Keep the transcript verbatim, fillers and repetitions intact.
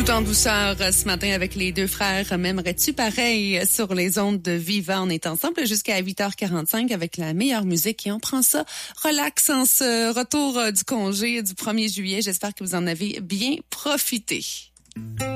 Tout en douceur ce matin avec les deux frères. M'aimerais-tu pareil sur les ondes de Viva? On est ensemble jusqu'à huit heures quarante-cinq avec la meilleure musique et on prend ça relax en ce retour du congé du premier juillet. J'espère que vous en avez bien profité.